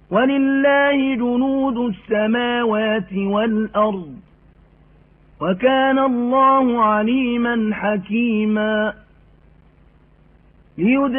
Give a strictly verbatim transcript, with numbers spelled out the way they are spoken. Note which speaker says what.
Speaker 1: ولله جنود السماوات والأرض وكان الله عليما حكيما.